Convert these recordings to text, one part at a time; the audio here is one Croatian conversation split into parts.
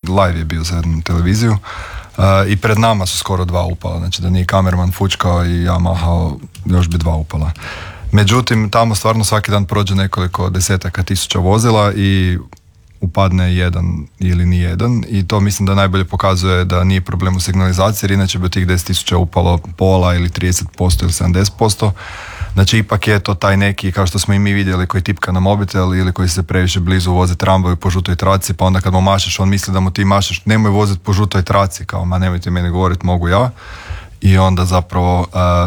live je bio za jednu televiziju. I pred nama su skoro 2 upala, znači da nije kamerman fučkao i ja mahao, još bi 2 upala. Međutim, tamo stvarno svaki dan prođe nekoliko desetaka tisuća vozila i upadne jedan ili ni jedan i to mislim da najbolje pokazuje da nije problem u signalizaciji, jer inače bi od tih 10.000 upalo pola ili 30% ili 70%. Znači ipak je to taj neki, kao što smo i mi vidjeli, koji tipka na mobitel ili koji se previše blizu voze tramvaju po žutoj traci, pa onda kad mu mašeš on misli da mu ti mašeš, nemoj voziti po žutoj traci, kao ma nemojte meni govoriti, mogu ja, i onda zapravo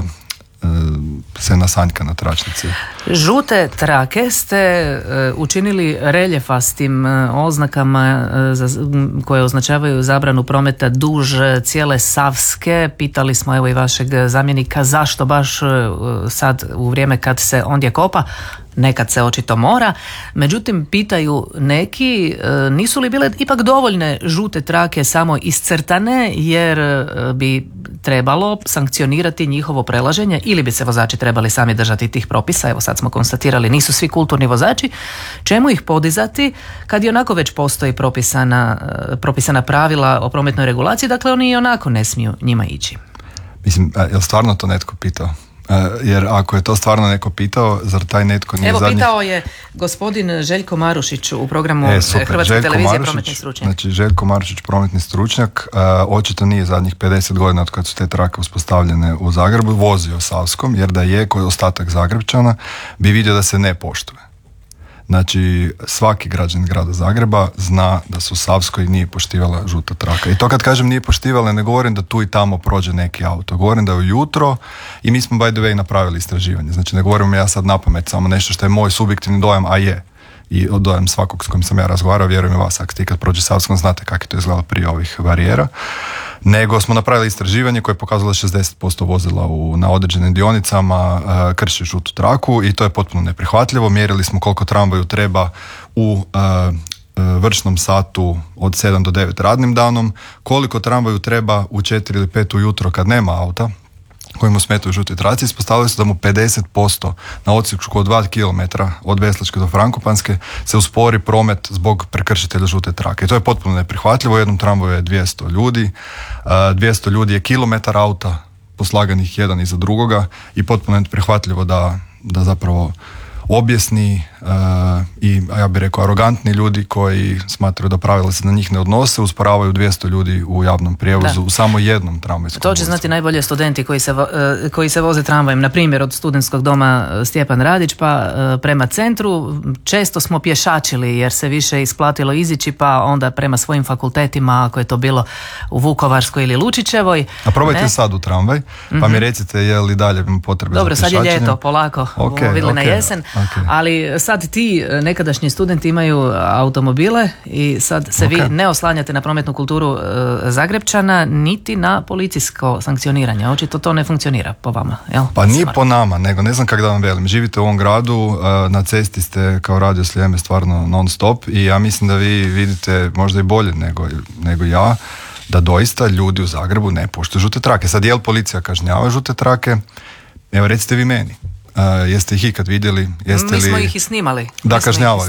se nasanjka na tračnici. Žute trake ste učinili reljefastim oznakama koje označavaju zabranu prometa duž cijele Savske. Pitali smo evo i vašeg zamjenika zašto baš sad u vrijeme kad se ondje kopa, nekad se očito mora. Međutim, pitaju neki, nisu li bile ipak dovoljne žute trake samo iscrtane, jer bi trebalo sankcionirati njihovo prelaženje ili bi se vozači trebali sami držati tih propisa. Evo sad smo konstatirali, nisu svi kulturni vozači. Čemu ih podizati kad i onako već postoji propisana pravila o prometnoj regulaciji, dakle oni i onako ne smiju njima ići. Mislim, je li stvarno to netko pitao? Jer ako je to stvarno neko pitao, zar taj netko nije zadnjih... Evo, pitao je gospodin Željko Marušić u programu Hrvatske televizije prometni stručnjak. Znači Željko Marušić, prometni stručnjak, očito nije zadnjih 50 godina od kad su te trake uspostavljene u Zagrebu vozio Savskom, jer da je koji ostatak Zagrebčana bi vidio da se ne poštuje. Znači, svaki građanin grada Zagreba zna da su u Savskoj nije poštivala žuta traka. I to kad kažem nije poštivala, ne govorim da tu i tamo prođe neki auto. Govorim da je ujutro, i mi smo by the way napravili istraživanje. Znači, ne govorim ja sad napamet, samo nešto što je moj subjektivni dojam, a je. I dojam svakog s kojim sam ja razgovarao, vjerujem i vas, ako ti kad prođe Savskom znate kako je to izgledalo prije ovih barijera. Nego smo napravili istraživanje koje je pokazalo 60% vozila na određenim dionicama krši žutu traku i to je potpuno neprihvatljivo. Mjerili smo koliko tramvaju treba u vršnom satu od 7 do 9 radnim danom, koliko tramvaju treba u 4 ili 5 ujutro kad nema auta koji mu smetaju žutoj traci. Ispostavili su da mu 50% na odsjeku od 2 km od Veslačke do Frankopanske se uspori promet zbog prekršitelja žute trake. I to je potpuno neprihvatljivo. U jednom tramvaju je 200 ljudi. 200 ljudi je kilometar auta poslaganih jedan iza drugoga i potpuno neprihvatljivo da zapravo objesni i ja bih rekao arogantni ljudi koji smatraju da pravila se na njih ne odnose, usporavaju 200 ljudi u javnom prijevozu u samo jednom tramvajskom. To će znati najbolje studenti koji se voze tramvajem, na primjer od studentskog doma Stjepan Radić pa prema centru. Često smo pješačili jer se više isplatilo izići, pa onda prema svojim fakultetima, ako je to bilo u Vukovarskoj ili Lučićevoj. A probajte sad u tramvaj, pa mi recite je li dalje potrebe za pješačenjem. Dobro, sad je ljeto, polako, vidjeli na jesen. Okay. Ali sad ti nekadašnji studenti imaju automobile i sad se vi ne oslanjate na prometnu kulturu Zagrebčana niti na policijsko sankcioniranje. Očito to ne funkcionira po vama, jel? Pa nije po nama, nego ne znam kako da vam velim. Živite u ovom gradu, na cesti ste kao Radio Sljeme stvarno non stop i ja mislim da vi vidite možda i bolje nego ja da doista ljudi u Zagrebu ne poštuju žute trake. Sad je li policija kažnjava žute trake? Evo recite vi meni. Jeste ih ikad vidjeli? Mi smo ih i snimali. Da kažnjavaju.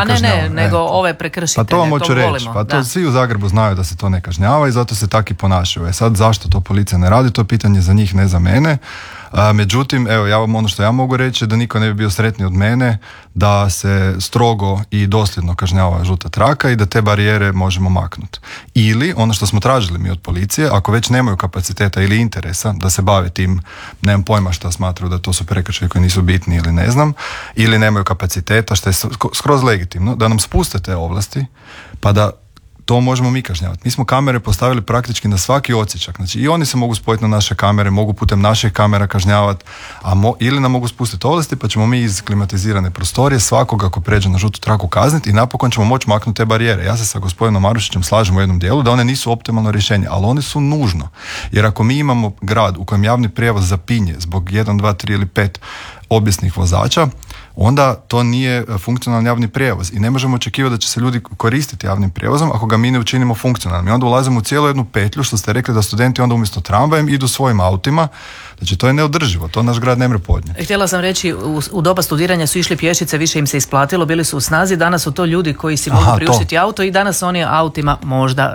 Nego ove prekršitelje. Pa to vam hoću reći. Pa to svi u Zagrebu znaju da se to ne kažnjava i zato se tako i ponašaju. Sad zašto to policija ne radi? To je pitanje za njih, ne za mene. Međutim, evo, ja vam ono što ja mogu reći je da niko ne bi bio sretniji od mene da se strogo i dosljedno kažnjava žuta traka i da te barijere možemo maknuti. Ili, ono što smo tražili mi od policije, ako već nemaju kapaciteta ili interesa da se bave tim, nemam pojma šta smatraju da to su prekršaji koji nisu bitni ili ne znam, ili nemaju kapaciteta, što je skroz legitimno, da nam spuste te ovlasti, pa da to možemo mi kažnjavati. Mi smo kamere postavili praktički na svaki odsječak. Znači i oni se mogu spojiti na naše kamere, mogu putem naših kamera kažnjavati, ili nam mogu spustiti ovlasti, pa ćemo mi iz klimatizirane prostorije svakoga ako pređe na žutu traku kazniti i napokon ćemo moći maknuti te barijere. Ja se sa gospodinom Marušićem slažem u jednom dijelu da one nisu optimalno rješenje, ali one su nužno. Jer ako mi imamo grad u kojem javni prijevoz zapinje zbog 1, 2, 3 ili 5 objesnih vozača, onda to nije funkcionalan javni prijevoz i ne možemo očekivati da će se ljudi koristiti javnim prijevozom ako ga mi ne učinimo funkcionalnim. I onda ulazimo u cijelu jednu petlju, što ste rekli da studenti onda umjesto tramvajem idu svojim autima. Znači to je neodrživo, to naš grad ne može podnijeti. Htjela sam reći, u doba studiranja su išli pješice, više im se isplatilo, bili su u snazi, danas su to ljudi koji si mogu priuštiti auto i danas oni autima možda